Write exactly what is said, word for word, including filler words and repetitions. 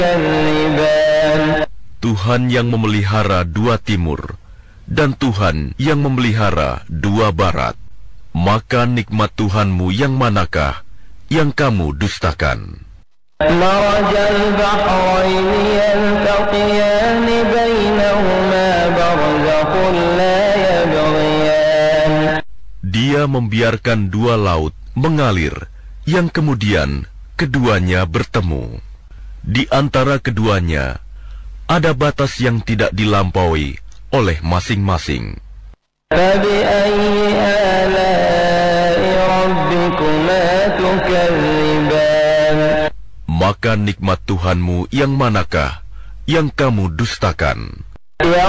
Tuhan yang memelihara dua timur, dan Tuhan yang memelihara dua barat. Maka nikmat Tuhanmu yang manakah yang kamu dustakan? Dia membiarkan dua laut mengalir, yang kemudian keduanya bertemu. Di antara keduanya ada batas yang tidak dilampaui oleh masing-masing. Maka nikmat Tuhanmu yang manakah yang kamu dustakan?